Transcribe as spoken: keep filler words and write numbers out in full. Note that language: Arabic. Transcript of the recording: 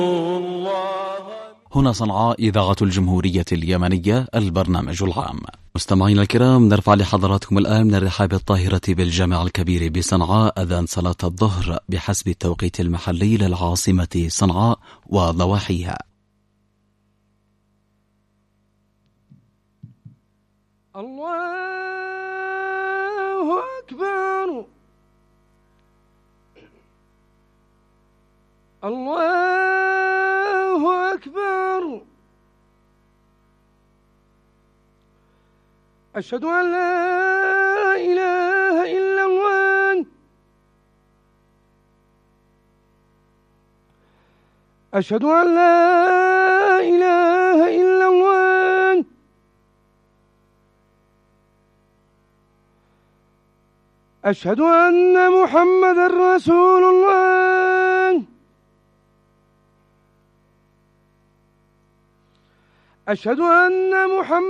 هنا صنعاء إذاعة الجمهورية اليمنية البرنامج العام. مستمعينا الكرام، نرفع لحضراتكم الآن من الرحاب الطاهرة بالجامع الكبير بصنعاء أذان صلاة الظهر بحسب التوقيت المحلي للعاصمة صنعاء وضواحيها. الله أكبر، الله أكبر، أشهد أن لا إله إلا الله، أشهد أن لا إله إلا الله، أشهد أن محمدا رسول الله، أشهد أن محمد